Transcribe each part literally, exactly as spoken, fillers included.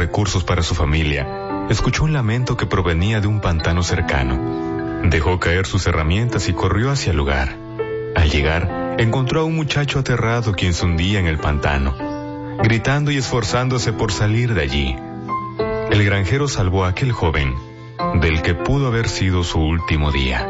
recursos para su familia, escuchó un lamento que provenía de un pantano cercano. Dejó caer sus herramientas y corrió hacia el lugar. Al llegar, encontró a un muchacho aterrado quien se hundía en el pantano, gritando y esforzándose por salir de allí. El granjero salvó a aquel joven, del que pudo haber sido su último día.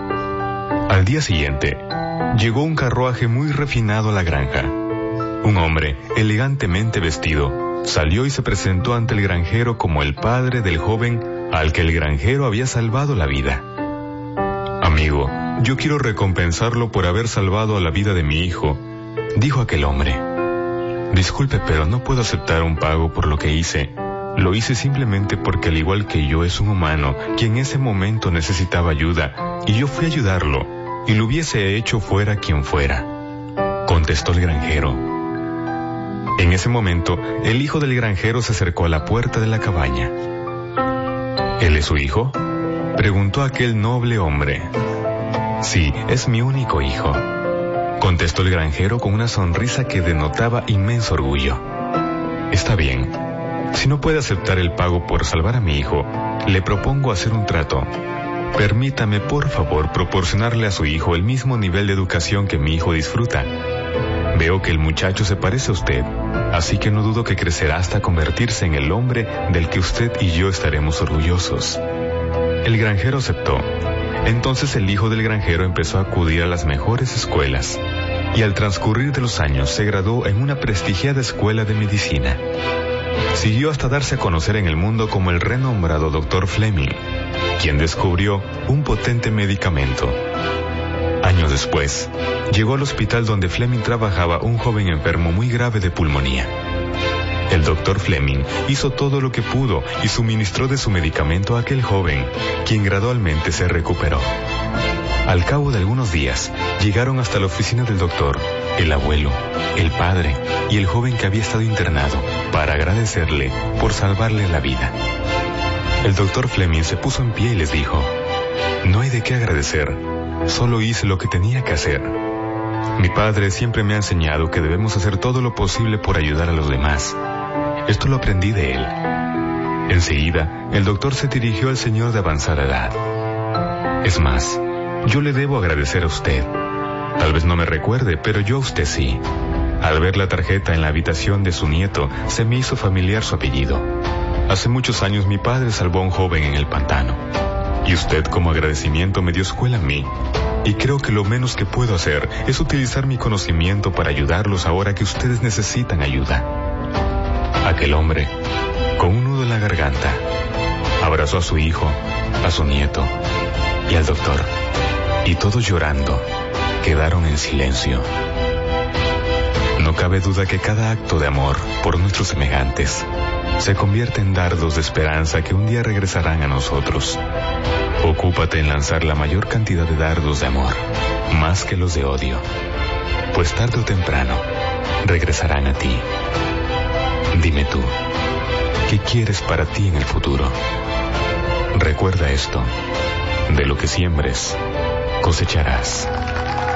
Al día siguiente, llegó un carruaje muy refinado a la granja. Un hombre, elegantemente vestido, salió y se presentó ante el granjero como el padre del joven al que el granjero había salvado la vida. Amigo, yo quiero recompensarlo por haber salvado la vida de mi hijo, dijo aquel hombre. Disculpe, pero no puedo aceptar un pago por lo que hice. Lo hice simplemente porque al igual que yo es un humano quien en ese momento necesitaba ayuda y yo fui a ayudarlo y lo hubiese hecho fuera quien fuera, contestó el granjero. En ese momento, el hijo del granjero se acercó a la puerta de la cabaña. ¿Él es su hijo?, preguntó aquel noble hombre. Sí, es mi único hijo, contestó el granjero con una sonrisa que denotaba inmenso orgullo. Está bien. Si no puede aceptar el pago por salvar a mi hijo, le propongo hacer un trato. Permítame, por favor, proporcionarle a su hijo el mismo nivel de educación que mi hijo disfruta. Veo que el muchacho se parece a usted, así que no dudo que crecerá hasta convertirse en el hombre del que usted y yo estaremos orgullosos. El granjero aceptó. Entonces el hijo del granjero empezó a acudir a las mejores escuelas, y al transcurrir de los años se graduó en una prestigiada escuela de medicina. Siguió hasta darse a conocer en el mundo como el renombrado doctor Fleming, quien descubrió un potente medicamento. Años después, llegó al hospital donde Fleming trabajaba un joven enfermo muy grave de pulmonía. El doctor Fleming hizo todo lo que pudo y suministró de su medicamento a aquel joven, quien gradualmente se recuperó. Al cabo de algunos días, llegaron hasta la oficina del doctor, el abuelo, el padre y el joven que había estado internado, para agradecerle por salvarle la vida. El doctor Fleming se puso en pie y les dijo: no hay de qué agradecer, solo hice lo que tenía que hacer. Mi padre siempre me ha enseñado que debemos hacer todo lo posible por ayudar a los demás. Esto lo aprendí de él. Enseguida, el doctor se dirigió al señor de avanzada edad. Es más, yo le debo agradecer a usted. Tal vez no me recuerde, pero yo a usted sí. Al ver la tarjeta en la habitación de su nieto, se me hizo familiar su apellido. Hace muchos años mi padre salvó a un joven en el pantano, y usted como agradecimiento me dio escuela a mí. Y creo que lo menos que puedo hacer es utilizar mi conocimiento para ayudarlos ahora que ustedes necesitan ayuda. Aquel hombre, con un nudo en la garganta, abrazó a su hijo, a su nieto y al doctor, y todos llorando, quedaron en silencio. No cabe duda que cada acto de amor por nuestros semejantes se convierte en dardos de esperanza que un día regresarán a nosotros. Ocúpate en lanzar la mayor cantidad de dardos de amor, más que los de odio, pues tarde o temprano regresarán a ti. Dime tú, ¿qué quieres para ti en el futuro? Recuerda esto: de lo que siembres, cosecharás.